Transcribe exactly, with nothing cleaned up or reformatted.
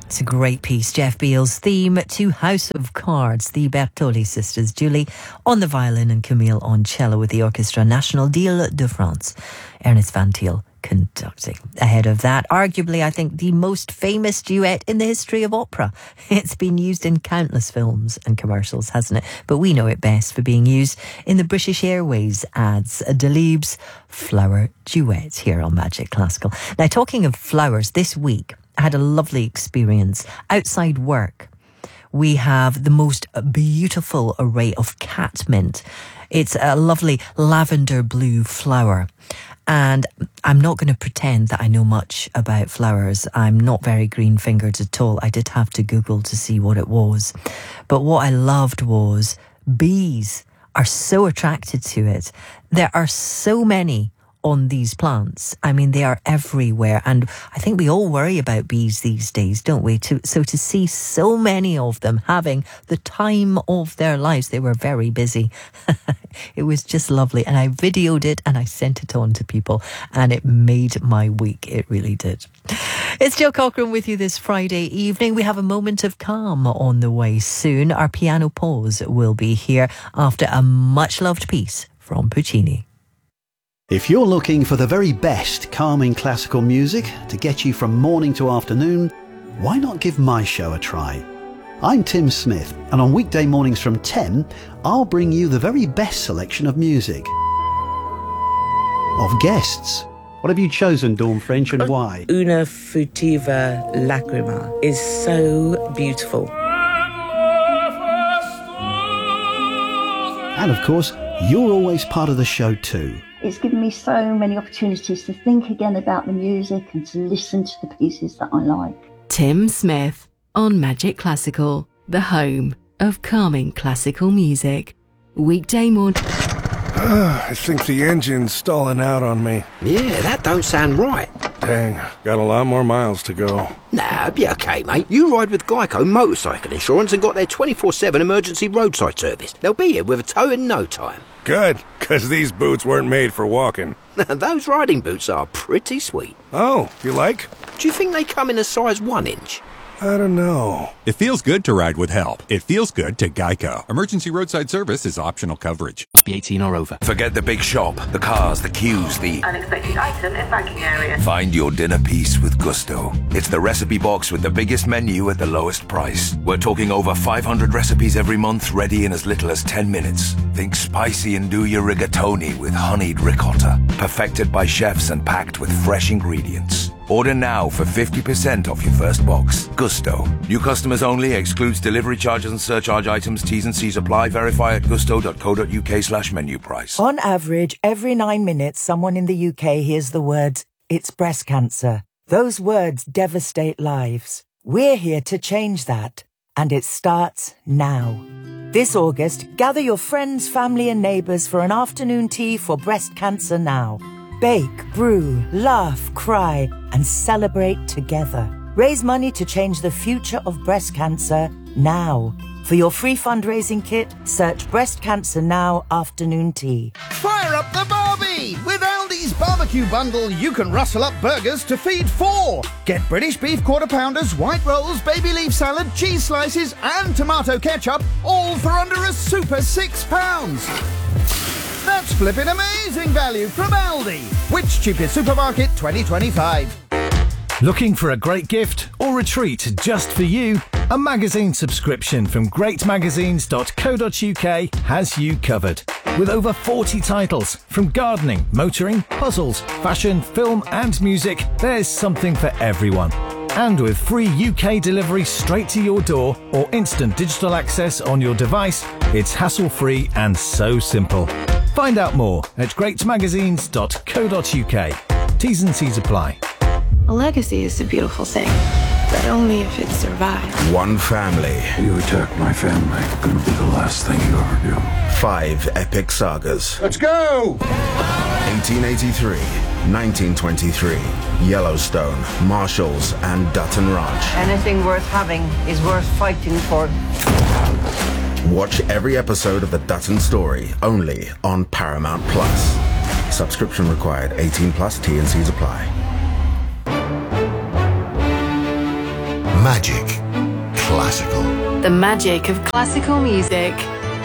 It's a great piece. Jeff Beal's theme to House of Cards. The Bertoli sisters, Julie on the violin and Camille on cello with the Orchestra National de France. Ernest Van Til conducting. Ahead of that, arguably, I think, the most famous duet in the history of opera. It's been used in countless films and commercials, hasn't it? But we know it best for being used in the British Airways ads. Delibes' Flower Duet here on Magic Classical. Now, talking of flowers, this week I had a lovely experience outside work. We have the most beautiful array of catmint. It's a lovely lavender blue flower. And I'm not going to pretend that I know much about flowers. I'm not very green-fingered at all. I did have to Google to see what it was. But what I loved was bees are so attracted to it. There are so many on these plants. I mean, they are everywhere. And I think we all worry about bees these days, don't we? To, so to see so many of them having the time of their lives, they were very busy. It was just lovely. And I videoed it and I sent it on to people and it made my week. It really did. It's Jill Cochran with you this Friday evening. We have a moment of calm on the way soon. Our piano pause will be here after a much-loved piece from Puccini. If you're looking for the very best calming classical music to get you from morning to afternoon, why not give my show a try? I'm Tim Smith, and on weekday mornings from ten, I'll bring you the very best selection of music. Of guests. What have you chosen, Dawn French, and why? Una Futiva Lacrima is so beautiful. And of course, you're always part of the show too. It's given me so many opportunities to think again about the music and to listen to the pieces that I like. Tim Smith on Magic Classical, the home of calming classical music. Weekday morning. I think the engine's stalling out on me. Yeah, that don't sound right. Dang, got a lot more miles to go. Nah, be okay, mate. You ride with Geico Motorcycle Insurance and got their twenty-four seven emergency roadside service. They'll be here with a tow in no time. Good, because these boots weren't made for walking. Those riding boots are pretty sweet. Oh, you like? Do you think they come in a size one inch? I don't know. It feels good to ride with help. It feels good to Geico. Emergency roadside service is optional coverage. Be eighteen or over. Forget the big shop, the cars, the queues, the unexpected item in banking area. Find your dinner piece with Gusto. It's the recipe box with the biggest menu at the lowest price. We're talking over five hundred recipes every month, ready in as little as ten minutes. Think spicy and do your rigatoni with honeyed ricotta. Perfected by chefs and packed with fresh ingredients. Order now for fifty percent off your first box. Gusto. New customers only. Excludes delivery charges and surcharge items. T's and C's apply. Verify at gusto.co.uk slash menu price. On average, every nine minutes, someone in the U K hears the words, "It's breast cancer." Those words devastate lives. We're here to change that. And it starts now. This August, gather your friends, family and neighbours for an afternoon tea for Breast Cancer Now. Bake, brew, laugh, cry, and celebrate together. Raise money to change the future of breast cancer now. For your free fundraising kit, search Breast Cancer Now Afternoon Tea. Fire up the Barbie! With Aldi's Barbecue Bundle, you can rustle up burgers to feed four. Get British beef quarter pounders, white rolls, baby leaf salad, cheese slices, and tomato ketchup, all for under a super six pounds. That's flipping amazing value from Aldi. Which cheapest supermarket twenty twenty-five? Looking for a great gift or a treat just for you? A magazine subscription from great magazines dot co dot uk has you covered. With over forty titles from gardening, motoring, puzzles, fashion, film and music, there's something for everyone. And with free U K delivery straight to your door or instant digital access on your device, it's hassle-free and so simple. Find out more at great magazines dot co dot uk. T's and C's apply. A legacy is a beautiful thing, but only if it survives. One family. You attack my family, gonna be the last thing you ever do. Five epic sagas. Let's go! eighteen eighty-three, nineteen twenty-three, Yellowstone, Marshalls, and Dutton Ranch. Anything worth having is worth fighting for. Watch every episode of The Dutton Story, only on Paramount Plus. Subscription required. eighteen plus. T and C's apply. Magic Classical. The magic of classical music.